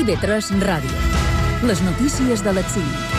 IB3 Ràdio. Les notícies de les 5.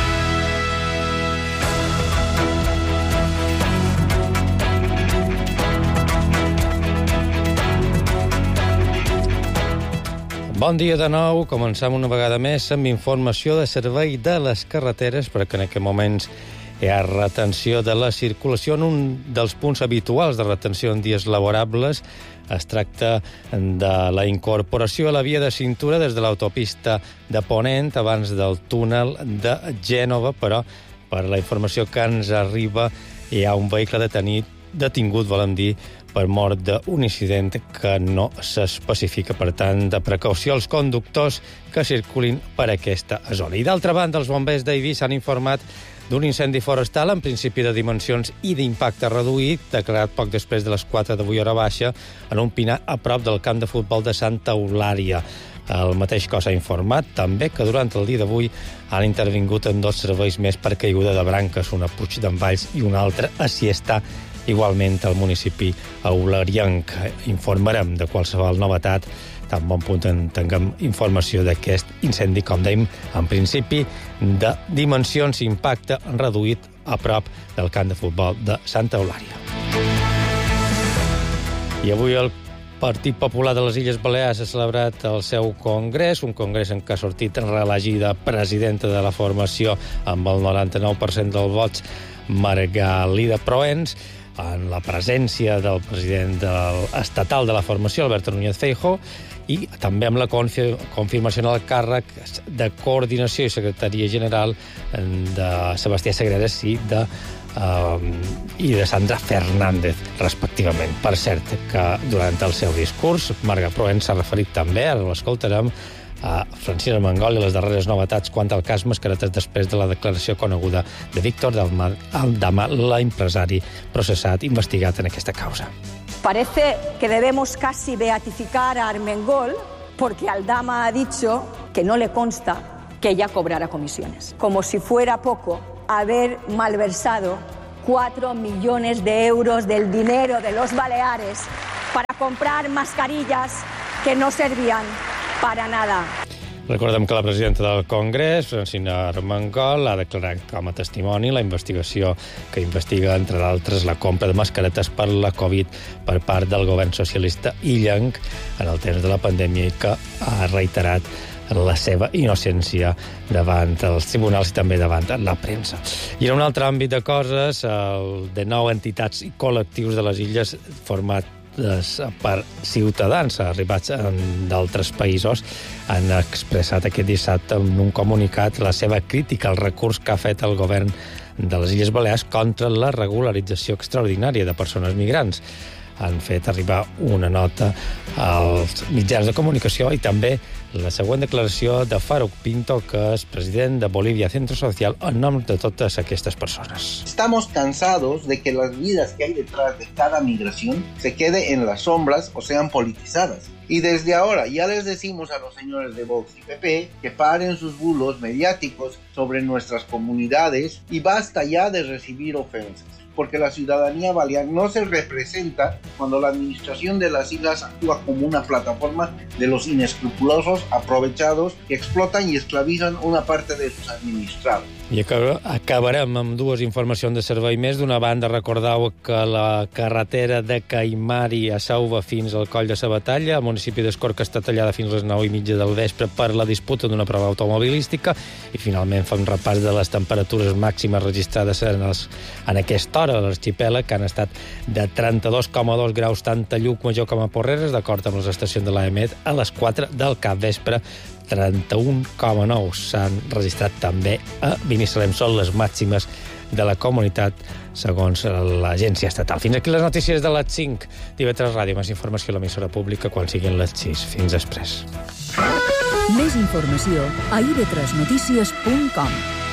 Bon dia de nou. Comencem una vegada més amb informació de servei de les carreteres, perquè en aquests moments hi ha retenció de la circulació en un dels punts habituals de retenció en dies laborables. Es tracta de la incorporació a la via de cintura des de l'autopista de Ponent abans del túnel de Gènova, però per la informació que ens arriba hi ha un vehicle detingut, volem dir, per mort d'un incident que no s'especifica. Per tant, de precaució als conductors que circulin per aquesta zona. I d'altra banda, els bombers d'Ibi s'han informat d'un incendi forestal en principi de dimensions i d'impacte reduït, declarat poc després de les 4 d'avui hora baixa, en un pinar a prop del camp de futbol de Santa Eulària. El mateix cos ha informat també que durant el dia d'avui han intervingut en 2 serveis més per caiguda de branques, una a Puig d'en Valls i una altra a Siestà, igualment al municipi eularienc. Informarem de qualsevol novetat tan bon punt tinguem informació d'aquest incendi, com dèiem, en principi de dimensions i impacte reduït a prop del camp de futbol de Santa Eulària. I avui el Partit Popular de les Illes Balears ha celebrat el seu congrés, un congrés en què ha sortit reelegida presidenta de la formació amb el 99% dels vots, Margalida Proens, en la presència del president estatal de la formació, Alberto Núñez Feijóo, i també amb la confirmació en el càrrec de coordinació i secretaria general de Sebastià Sagreras i de Sandra Fernández, respectivament. Per cert, que durant el seu discurs, Marga Proens s'ha referit també, ara l'escoltarem, a Francina Armengol i les darreres novetats quant al cas Mascaretes després de la declaració coneguda de Víctor Aldama, l'empresari processat, investigat en aquesta causa. Parece que debemos casi beatificar a Armengol porque Aldama ha dicho que no le consta que ella cobrara comisiones. Como si fuera poco haber malversado 4 millones de euros del dinero de los Baleares para comprar mascarillas que no servían para nada. Recordem que la presidenta del Congrés, Francina Armengol, ha declarat com a testimoni la investigació que investiga, entre d'altres, la compra de mascaretes per la Covid per part del govern socialista illenc en el temps de la pandèmia i que ha reiterat la seva innocència davant els tribunals i també davant la premsa. I en un altre àmbit de coses, el de 9 entitats i col·lectius de les illes format per ciutadans arribats d'altres països han expressat aquest dissabte en un comunicat la seva crítica al recurs que ha fet el govern de les Illes Balears contra la regularització extraordinària de persones migrants. Han fet arribar una nota als mitjans de comunicació i també la següent declaració de Farouk Pinto, que és president de Bolivia Centro Social, en nom de totes aquestes persones. Estamos cansados de que las vidas que hay detrás de cada migración se quede en las sombras o sean politizadas. Y desde ahora ya les decimos a los señores de Vox y PP que paren sus bulos mediáticos sobre nuestras comunidades y basta ya de recibir ofensas. Porque la ciudadanía balear no se representa cuando la administración de las islas actúa como una plataforma de los inescrupulosos aprovechados que explotan y esclavizan una parte de sus administrados. I acabarem amb 2 informacions de servei més. D'una banda, recordeu que la carretera de Caimari a Sauva fins al Coll de Sabatalla, al municipi d'Escorca, està tallada fins a les 9:30 del vespre per la disputa d'una prova automobilística. I finalment fa un repàs de les temperatures màximes registrades en aquesta hora a l'arxipèlag, que han estat de 32,2 graus tant a Llucmajor com a Porreres, d'acord amb les estacions de l'AEMET, a les 4 del capvespre 31,9 s'han registrat també a Binissalem. Són les màximes de la comunitat, segons l'agència estatal. Fins aquí les notícies de les 5 d'IB3 Ràdio. Més informació a l'emissora pública quan siguin les 6. Fins després. Més informació a ib3notícies.com.